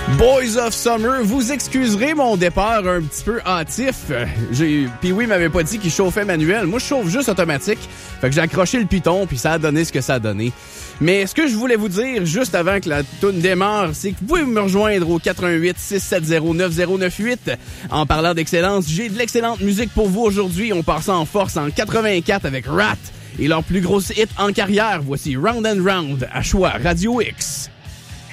Boys of Summer, vous excuserez mon départ un petit peu hâtif. Puis oui, m'avait pas dit qu'il chauffait manuel. Moi, je chauffe juste automatique. Fait que j'ai accroché le piton, puis ça a donné ce que ça a donné. Mais ce que je voulais vous dire juste avant que la toune démarre, c'est que vous pouvez me rejoindre au 418-670-9098. En parlant d'excellence, j'ai de l'excellente musique pour vous aujourd'hui. On part ça en force en 84 avec Rat et leur plus grosse hit en carrière. Voici Round and Round à choix Radio X.